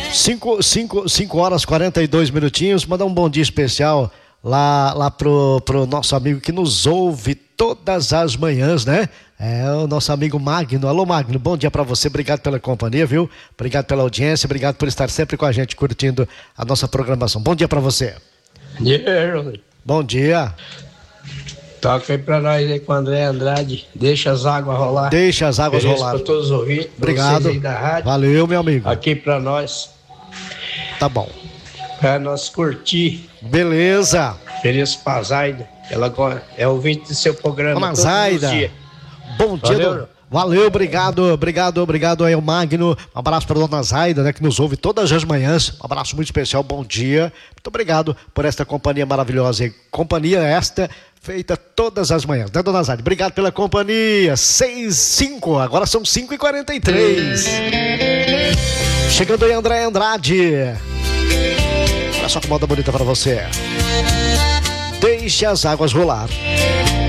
5 horas e 42 minutinhos. Mandar um bom dia especial lá pro nosso amigo que nos ouve todas as manhãs, né? É o nosso amigo Magno. Alô, Magno, bom dia pra você, obrigado pela companhia, viu? Obrigado pela audiência, obrigado por estar sempre com a gente curtindo a nossa programação. Bom dia pra você. Bom dia. Toca aí pra nós aí com o André Andrade. Deixa as águas rolar. Deixa as águas rolar. Pra todos os ouvintes. Obrigado. Vocês aí da rádio. Valeu, meu amigo. Aqui pra nós. Tá bom. Pra nós curtir. Beleza. Feliz pra Zaida. Ela é ouvinte do seu programa. Dona Zaida. Bom dia. Valeu, obrigado aí o Magno. Um abraço para dona Zaida, né, que nos ouve todas as manhãs. Um abraço muito especial, bom dia. Muito obrigado por esta companhia maravilhosa. Companhia esta feita todas as manhãs, né, dona Zaida? Obrigado pela companhia. 6:05, agora são 5:43. Chegando aí André Andrade. Olha só que moda bonita para você. Deixe as águas rolar.